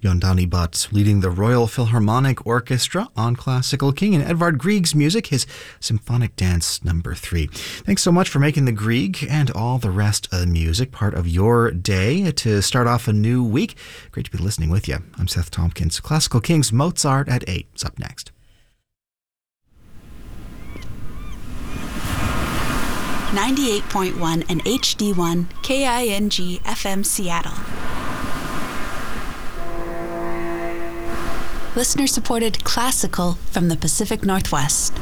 Jon Donny Butt leading the Royal Philharmonic Orchestra on Classical King, and Edvard Grieg's music, his Symphonic Dance No. 3. Thanks so much for making the Grieg and all the rest of the music part of your day to start off a new week. Great to be listening with you. I'm Seth Tompkins. Classical King's Mozart at 8 is up next. 98.1 and HD1 KING FM Seattle. Listener-supported classical from the Pacific Northwest.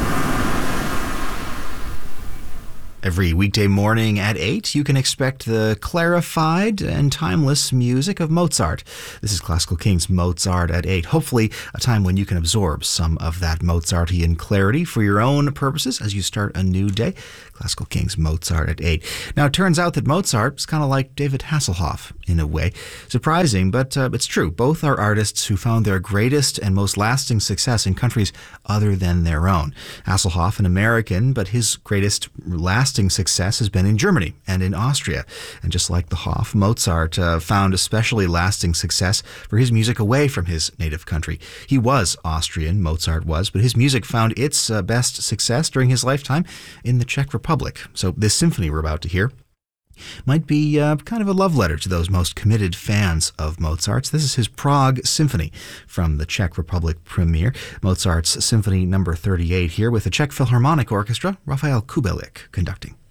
Every weekday morning at 8, you can expect the clarified and timeless music of Mozart. This is Classical King's Mozart at 8. Hopefully, a time when you can absorb some of that Mozartian clarity for your own purposes as you start a new day. Classical King's Mozart at 8. Now, it turns out that Mozart is kind of like David Hasselhoff in a way. Surprising, but it's true. Both are artists who found their greatest and most lasting success in countries other than their own. Hasselhoff, an American, but his greatest lasting success has been in Germany and in Austria. And just like the Hoff, Mozart found especially lasting success for his music away from his native country. He was Austrian, Mozart was, but his music found its best success during his lifetime in the Czech Republic. So this symphony we're about to hear might be kind of a love letter to those most committed fans of Mozart's. This is his Prague Symphony from the Czech Republic premiere. Mozart's Symphony No. 38 here with the Czech Philharmonic Orchestra, Rafael Kubelik conducting.